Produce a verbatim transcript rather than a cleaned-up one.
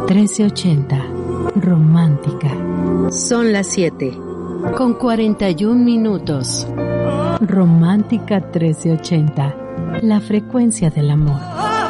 trece ochenta, romántica. Son las siete. Con cuarenta y un minutos. Romántica trece ochenta, la frecuencia del amor.